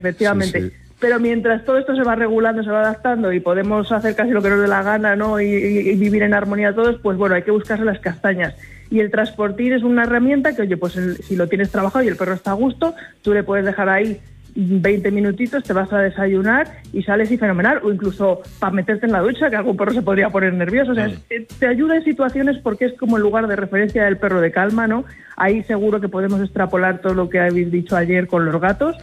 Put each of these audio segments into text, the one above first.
efectivamente. Sí. Pero mientras todo esto se va regulando, se va adaptando y podemos hacer casi lo que nos dé la gana, ¿no? Y vivir en armonía todos, pues bueno, hay que buscarse las castañas. Y el transportín es una herramienta que, oye, pues si lo tienes trabajado y el perro está a gusto, tú le puedes dejar ahí 20 minutitos, te vas a desayunar y sales y fenomenal, o incluso para meterte en la ducha, que algún perro se podría poner nervioso. O sea, te ayuda en situaciones porque es como el lugar de referencia del perro de calma, ¿no? Ahí seguro que podemos extrapolar todo lo que habéis dicho ayer con los gatos,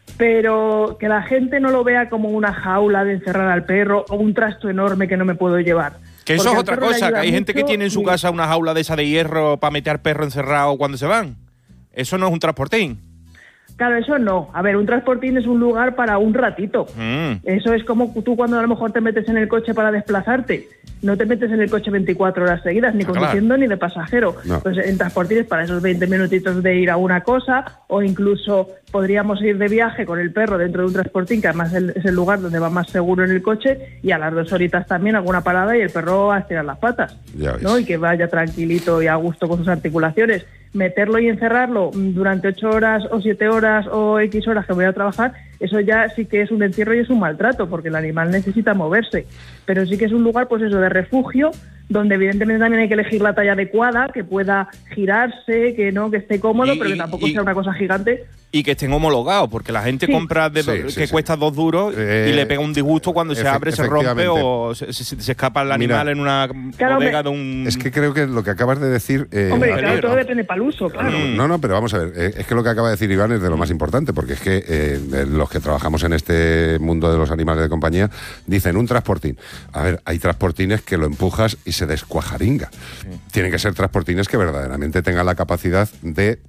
pero que la gente no lo vea como una jaula de encerrar al perro o un trasto enorme que no me puedo llevar. Que eso es otra cosa, que hay gente que tiene en su casa una jaula de esa de hierro para meter al perro encerrado cuando se van. Eso no es un transportín. Claro, eso no. A ver, un transportín es un lugar para un ratito. Eso es como tú cuando a lo mejor te metes en el coche para desplazarte. No te metes en el coche 24 horas seguidas, ni conduciendo ni de pasajero. No. Pues en transportines para esos 20 minutitos de ir a una cosa, o incluso podríamos ir de viaje con el perro dentro de un transportín, que además es el lugar donde va más seguro en el coche, y a las 2 horitas también alguna parada y el perro a estirar las patas, ¿no? Y que vaya tranquilito y a gusto con sus articulaciones. Meterlo y encerrarlo durante 8 horas o 7 horas o X horas que voy a trabajar, eso ya sí que es un encierro y es un maltrato, porque el animal necesita moverse. Pero sí que es un lugar, pues eso, de refugio, donde evidentemente también hay que elegir la talla adecuada, que pueda girarse, que no, que esté cómodo, pero que tampoco sea una cosa gigante. Y que estén homologados, porque la gente compra que cuesta 2 duros y le pega un disgusto cuando se abre, se rompe o se escapa el animal en una bodega de un... Es que creo que lo que acabas de decir... hombre, claro, todo depende para el uso, claro. No, pero vamos a ver, es que lo que acaba de decir Iván es de lo más importante, porque es que los que trabajamos en este mundo de los animales de compañía dicen un transportín. A ver, hay transportines que lo empujas y se descuajaringa. Tienen que ser transportines que verdaderamente tengan la capacidad de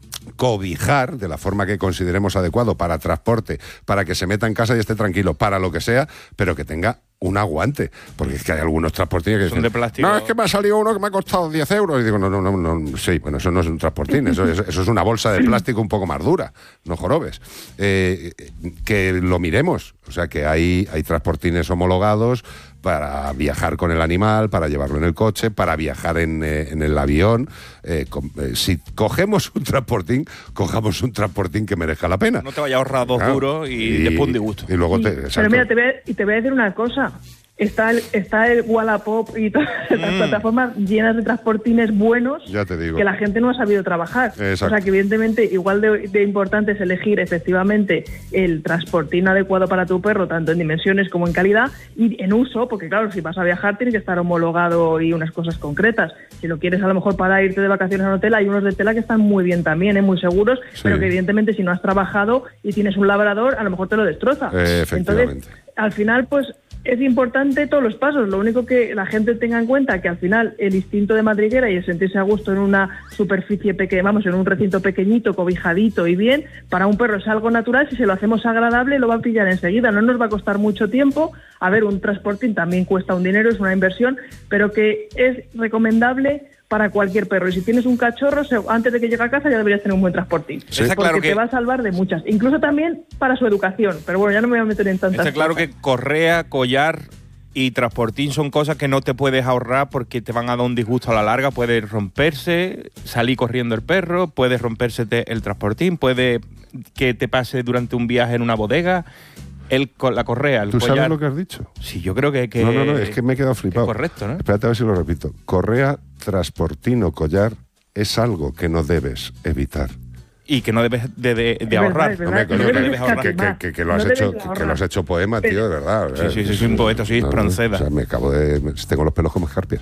cobijar de la forma que consideremos adecuado para transporte, para que se meta en casa y esté tranquilo, para lo que sea, pero que tenga un aguante, porque es que hay algunos transportines que dicen, de plástico. No, es que me ha salido uno que me ha costado 10 euros. Y digo, no, sí, bueno, eso no es un transportín, eso es una bolsa de plástico un poco más dura, no jorobes. Que lo miremos, o sea, que hay transportines homologados para viajar con el animal, para llevarlo en el coche, para viajar en el avión. Si cogemos un transportín, cojamos un transportín que merezca la pena. No te vayas a ahorrar 2 duros y después un disgusto. Y luego pero mira, te voy a decir una cosa. Está el Wallapop y todas las plataformas llenas de transportines buenos, ya te digo, que la gente no ha sabido trabajar. Exacto. O sea que evidentemente igual de importante es elegir efectivamente el transportín adecuado para tu perro, tanto en dimensiones como en calidad y en uso, porque claro, si vas a viajar tiene que estar homologado y unas cosas concretas. Si lo quieres a lo mejor para irte de vacaciones a un hotel, hay unos de tela que están muy bien también, muy seguros, pero que evidentemente si no has trabajado y tienes un labrador, a lo mejor te lo destroza. Entonces, al final, pues es importante todos los pasos. Lo único que la gente tenga en cuenta que al final el instinto de madriguera y el sentirse a gusto en una superficie pequeña, vamos, en un recinto pequeñito, cobijadito y bien, para un perro es algo natural. Si se lo hacemos agradable, lo va a pillar enseguida. No nos va a costar mucho tiempo. A ver, un transportín también cuesta un dinero, es una inversión, pero que es recomendable para cualquier perro. Y si tienes un cachorro, antes de que llegue a casa ya deberías tener un buen transportín. Sí. Porque te va a salvar de muchas. Incluso también para su educación. Pero bueno, ya no me voy a meter en tantas Está claro cosas. que correa, collar y transportín son cosas que no te puedes ahorrar porque te van a dar un disgusto a la larga. Puede romperse, salir corriendo el perro, puede romperse el transportín, puede que te pase durante un viaje en una bodega. La correa, el ¿Tú collar. sabes lo que has dicho? Sí, yo creo que No, es que me he quedado flipado. Es correcto, ¿no? Espérate a ver si lo repito. Correa, transportín o collar es algo que no debes evitar. Y que no debes de ahorrar. Es verdad, que lo has hecho poema, tío, de verdad. Sí, soy un poeta, sí, Pronceda. O sea, tengo los pelos como escarpias.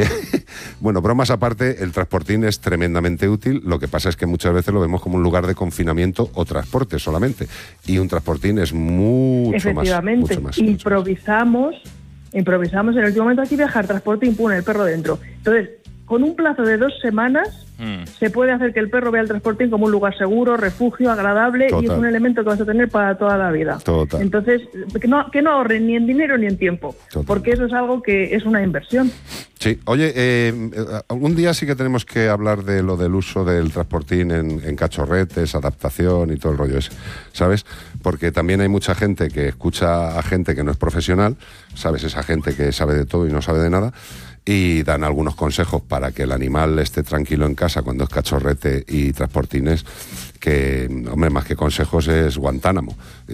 Bueno, bromas aparte, el transportín es tremendamente útil. Lo que pasa es que muchas veces lo vemos como un lugar de confinamiento o transporte solamente. Y un transportín es mucho más. Efectivamente, improvisamos en el último momento hay que viajar, transportín, pone el perro dentro. Entonces, con un plazo de 2 semanas se puede hacer que el perro vea el transportín como un lugar seguro, refugio, agradable. Total. Y es un elemento que vas a tener para toda la vida. Total. Entonces, que no ahorren ni en dinero ni en tiempo. Total. Porque eso es algo que es una inversión. Sí, oye, un día sí que tenemos que hablar de lo del uso del transportín en cachorretes, adaptación y todo el rollo ese, ¿sabes? Porque también hay mucha gente que escucha a gente que no es profesional, ¿sabes? Esa gente que sabe de todo y no sabe de nada, y dan algunos consejos para que el animal esté tranquilo en casa cuando es cachorrete y transportines, que, hombre, más que consejos es Guantánamo.